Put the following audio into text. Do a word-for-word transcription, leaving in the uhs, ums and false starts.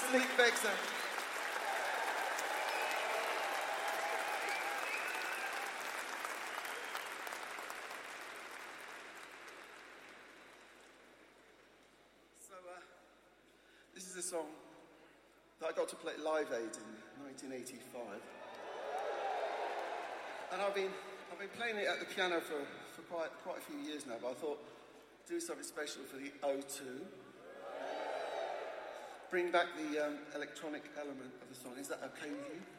Sleep Vexer. So, uh, this is a song that I got to play at Live Aid in nineteen eighty-five. And I've been, I've been playing it at the piano for, for quite, quite a few years now, but I thought, do something special for the O two. Bring back the um, electronic element of the song. Is that okay with you?